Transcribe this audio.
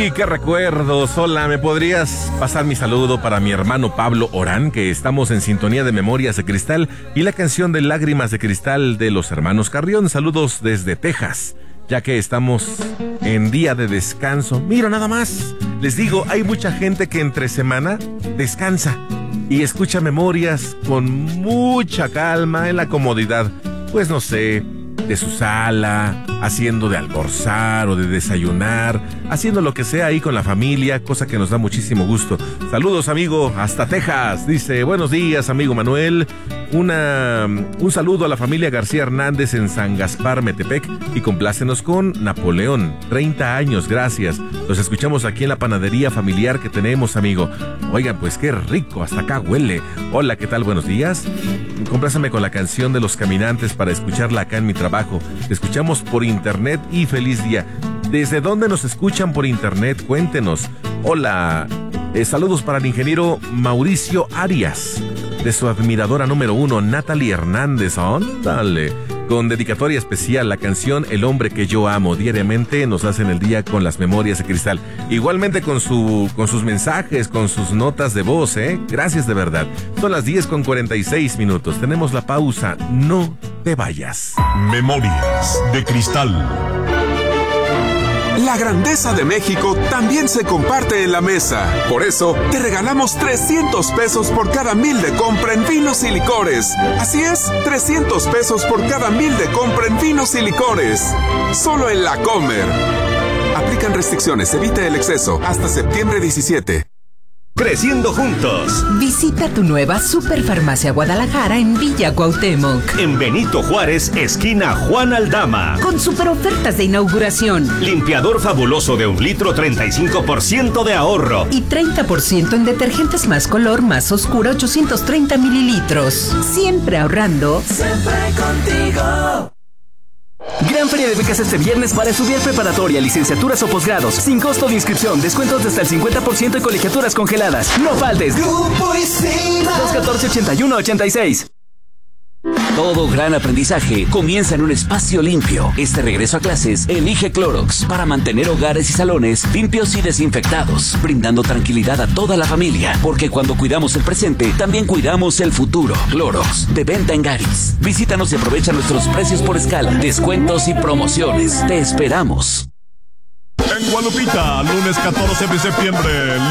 Uy, qué recuerdos. Hola, ¿me podrías pasar mi saludo para mi hermano Pablo Orán, que estamos en sintonía de Memorias de Cristal y la canción de Lágrimas de Cristal de los hermanos Carrión? Saludos desde Texas, ya que estamos en día de descanso. Mira, nada más, les digo, hay mucha gente que entre semana descansa y escucha Memorias con mucha calma en la comodidad, pues no sé, de su sala, haciendo de almorzar o de desayunar, haciendo lo que sea ahí con la familia, cosa que nos da muchísimo gusto. Saludos, amigo, hasta Texas. Dice, buenos días, amigo Manuel. Un saludo a la familia García Hernández en San Gaspar, Metepec, y complácenos con Napoleón, 30 años, gracias. Los escuchamos aquí en la panadería familiar que tenemos, amigo. Oigan, pues qué rico, hasta acá huele. Hola, ¿qué tal? Buenos días. Compláceme con la canción de Los Caminantes para escucharla acá en mi trabajo. Te escuchamos por internet y feliz día. ¿Desde dónde nos escuchan por internet? Cuéntenos. Hola, saludos para el ingeniero Mauricio Arias, de su admiradora número 1, Natalie Hernández. Ándale. Con dedicatoria especial, la canción El hombre que yo amo. Diariamente nos hacen el día con las Memorias de Cristal. Igualmente con sus mensajes, con sus notas de voz, ¿eh? Gracias de verdad. Son las 10:46. Tenemos la pausa. No te vayas. Memorias de Cristal. La grandeza de México también se comparte en la mesa. Por eso, te regalamos 300 pesos por cada 1,000 de compra en vinos y licores. Así es, 300 pesos por cada 1,000 de compra en vinos y licores. Solo en La Comer. Aplican restricciones, evita el exceso. Hasta septiembre 17. Creciendo juntos. Visita tu nueva Superfarmacia Guadalajara en Villa Cuauhtémoc. En Benito Juárez, esquina Juan Aldama. Con super ofertas de inauguración. Limpiador fabuloso de 1 litro, 35% de ahorro. Y 30% en detergentes más color, más oscuro, 830 mililitros. Siempre ahorrando. Siempre contigo. Gran feria de becas este viernes para estudiar preparatoria, licenciaturas o posgrados. Sin costo de inscripción, descuentos de hasta el 50% y colegiaturas congeladas. No faltes. Grupo ISIMA. 214-8186. Todo gran aprendizaje comienza en un espacio limpio. Este regreso a clases, elige Clorox para mantener hogares y salones limpios y desinfectados, brindando tranquilidad a toda la familia. Porque cuando cuidamos el presente, también cuidamos el futuro. Clorox, de venta en Garis. Visítanos y aprovecha nuestros precios por escala, descuentos y promociones. Te esperamos. En Guadalupita, lunes 14 de septiembre.